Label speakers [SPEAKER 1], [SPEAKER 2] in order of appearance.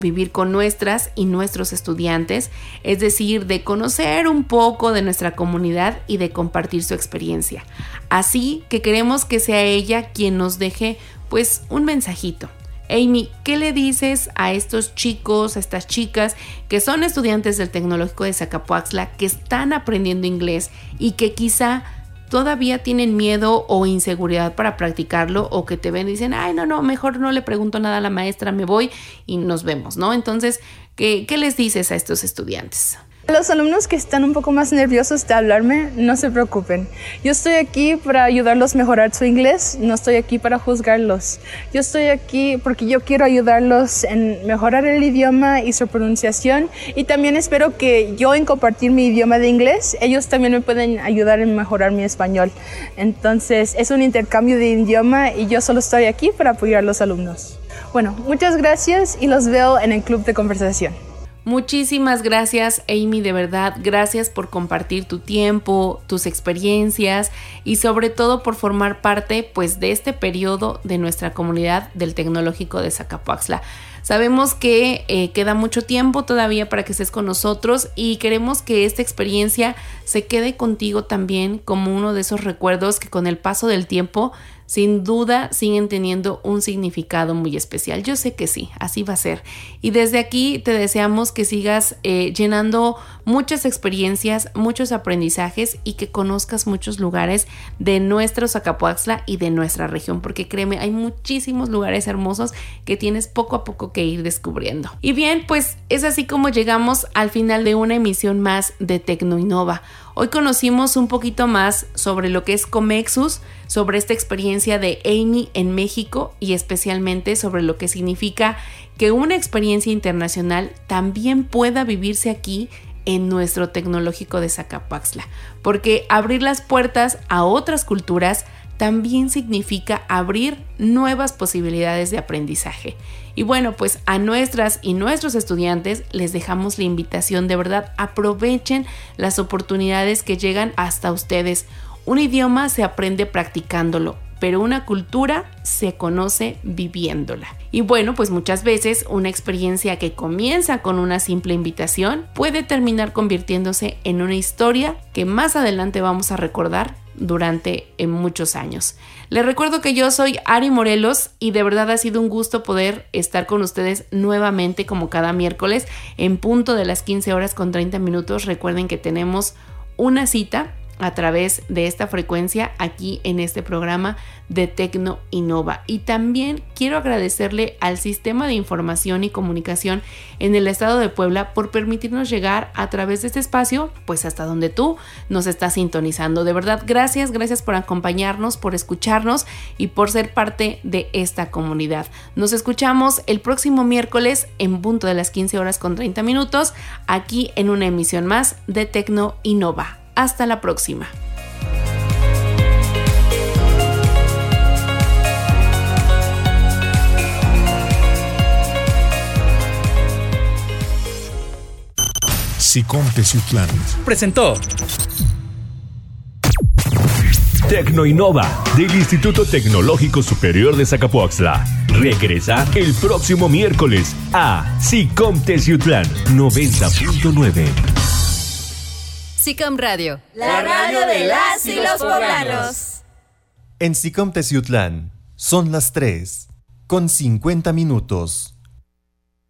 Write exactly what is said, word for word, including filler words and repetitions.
[SPEAKER 1] vivir con nuestras y nuestros estudiantes, es decir, de conocer un poco de nuestra comunidad y de compartir su experiencia. Así que queremos que sea ella quien nos deje pues un mensajito. Amy, ¿qué le dices a estos chicos, a estas chicas que son estudiantes del Tecnológico de Zacapoaxtla, que están aprendiendo inglés y que quizá todavía tienen miedo o inseguridad para practicarlo, o que te ven y dicen, ay, no, no, mejor no le pregunto nada a la maestra, me voy y nos vemos, ¿no? Entonces, ¿qué, qué les dices a estos estudiantes?
[SPEAKER 2] Los alumnos que están un poco más nerviosos de hablarme, no se preocupen. Yo estoy aquí para ayudarlos a mejorar su inglés, no estoy aquí para juzgarlos. Yo estoy aquí porque yo quiero ayudarlos en mejorar el idioma y su pronunciación, y también espero que yo, en compartir mi idioma de inglés, ellos también me pueden ayudar en mejorar mi español. Entonces es un intercambio de idioma y yo solo estoy aquí para apoyar a los alumnos. Bueno, muchas gracias y los veo en el club de conversación.
[SPEAKER 1] Muchísimas gracias, Amy, de verdad, gracias por compartir tu tiempo, tus experiencias y sobre todo por formar parte pues de este periodo de nuestra comunidad del Tecnológico de Zacapoaxtla. Sabemos que eh, queda mucho tiempo todavía para que estés con nosotros y queremos que esta experiencia se quede contigo también como uno de esos recuerdos que con el paso del tiempo sin duda siguen teniendo un significado muy especial. Yo sé que sí, así va a ser. Y desde aquí te deseamos que sigas eh, llenando muchas experiencias, muchos aprendizajes y que conozcas muchos lugares de nuestro Zacapoaxtla y de nuestra región, porque créeme, hay muchísimos lugares hermosos que tienes poco a poco que ir descubriendo. Y bien, pues es así como llegamos al final de una emisión más de Tecnoinnova. Hoy conocimos un poquito más sobre lo que es Comexus, sobre esta experiencia de Amy en México y especialmente sobre lo que significa que una experiencia internacional también pueda vivirse aquí en nuestro Tecnológico de Zacapoaxtla, porque abrir las puertas a otras culturas también significa abrir nuevas posibilidades de aprendizaje. Y bueno, pues a nuestras y nuestros estudiantes les dejamos la invitación, de verdad, aprovechen las oportunidades que llegan hasta ustedes. Un idioma se aprende practicándolo, pero una cultura se conoce viviéndola. Y bueno, pues muchas veces una experiencia que comienza con una simple invitación puede terminar convirtiéndose en una historia que más adelante vamos a recordar durante en muchos años. Les recuerdo que yo soy Ari Morelos y de verdad ha sido un gusto poder estar con ustedes nuevamente como cada miércoles en punto de las quince horas con treinta minutos. Recuerden que tenemos una cita a través de esta frecuencia aquí en este programa de Tecnoinnova. Y también quiero agradecerle al Sistema de Información y Comunicación en el Estado de Puebla por permitirnos llegar a través de este espacio, pues hasta donde tú nos estás sintonizando. De verdad, gracias, gracias por acompañarnos, por escucharnos y por ser parte de esta comunidad. Nos escuchamos el próximo miércoles en punto de las quince horas con treinta minutos, aquí en una emisión más de Tecnoinnova. Hasta la próxima.
[SPEAKER 3] SICOM Teciutlán
[SPEAKER 4] presentó
[SPEAKER 5] Tecnoinnova del Instituto Tecnológico Superior de Zacapoaxtla. Regresa el próximo miércoles a SICOM Teciutlán noventa punto nueve.
[SPEAKER 6] SICOM Radio,
[SPEAKER 7] la radio de las y los poblanos.
[SPEAKER 8] En SICOM Teciutlán son las tres con cincuenta minutos.